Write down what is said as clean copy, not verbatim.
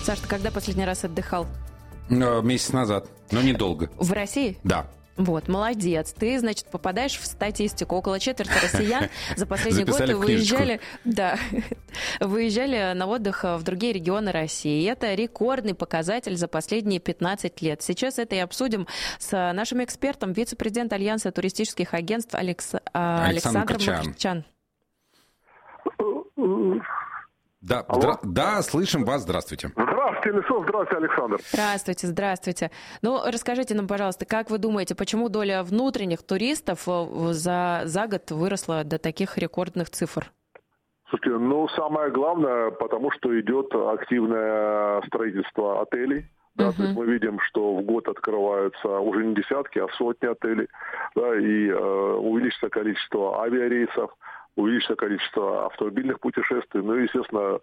Саш, ты когда последний раз отдыхал? Месяц назад, но недолго. В России? Да. Вот, молодец. Ты, значит, попадаешь в статистику. Около четверти россиян за последний год выезжали на отдых в другие регионы России. И это рекордный показатель за последние 15 лет. Сейчас это и обсудим с нашим экспертом, вице-президент Альянса туристических агентств Александром Макритчан. Да, слышим вас. Здравствуйте. Здравствуйте, Лесов. Здравствуйте, Александр. Здравствуйте. Ну, расскажите нам, пожалуйста, как вы думаете, почему доля внутренних туристов за год выросла до таких рекордных цифр? Слушайте, самое главное, потому что идет активное строительство отелей. Да, то есть мы видим, что в год открываются уже не десятки, а сотни отелей. Да, и увеличится количество авиарейсов, увеличится количество автомобильных путешествий. Ну и, естественно,